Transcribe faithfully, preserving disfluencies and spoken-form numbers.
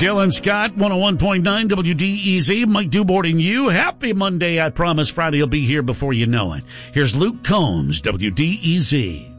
Dylan Scott, one oh one point nine W D E Z. Mike Dubort and you. Happy Monday. I promise Friday will be here before you know it. Here's Luke Combs, W D E Z.